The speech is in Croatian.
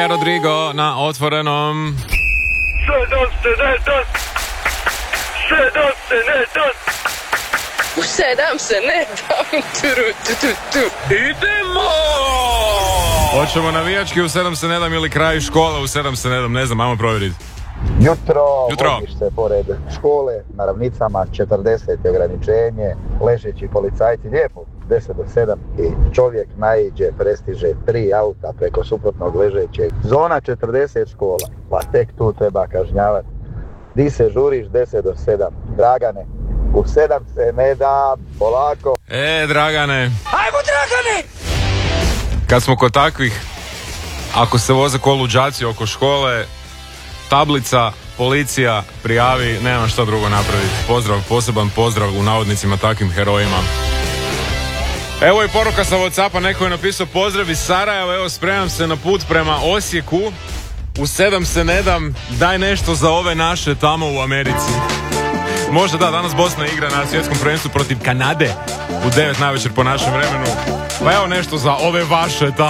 Olivia Rodrigo na Otvorenom. U 7 se ne dam. Idemo! Hoćemo navijački u 7 se ne dam ili kraj škole u 7 se ne dam, ne znam, ajmo provjeriti. Jutro. Jutro. Se pored škole, na ravnicama, 40 je ograničenje, ležeći policajci, lijepo, 10 do 7 i čovjek naiđe, prestiže 3 auta preko suprotnog ležećeg. Zona 40 škola, pa tek tu treba kažnjavati. Di se žuriš 10 do 7, Dragane, u 7 se ne da, polako. Dragane. Ajmo, Dragane! Kad smo kod takvih, ako se voze ko luđaci oko škole, tablica, policija, prijavi, nema šta drugo napraviti. Pozdrav, poseban pozdrav u navodnicima takvim herojima. Evo i poruka sa WhatsAppa, neko je napisao pozdrav iz Sarajeva, evo spremam se na put prema Osijeku. U 7 se ne dam, daj nešto za ove naše tamo u Americi. Možda da, danas Bosna igra na svjetskom prvenstvu protiv Kanade u 9 navečer po našem vremenu. Pa evo nešto za ove vaše tamo.